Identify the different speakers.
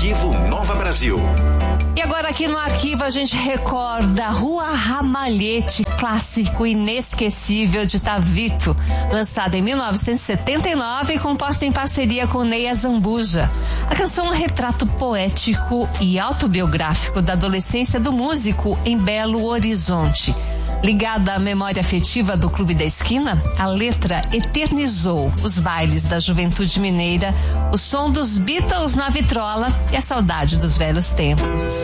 Speaker 1: Arquivo Nova Brasil.
Speaker 2: E agora aqui no arquivo a gente recorda Rua Ramalhete, clássico inesquecível de Tavito, lançada em 1979 e composta em parceria com Ney Azambuja. A canção é um retrato poético e autobiográfico da adolescência do músico em Belo Horizonte. Ligada à memória afetiva do Clube da Esquina, a letra eternizou os bailes da juventude mineira, o som dos Beatles na vitrola e a saudade dos velhos tempos.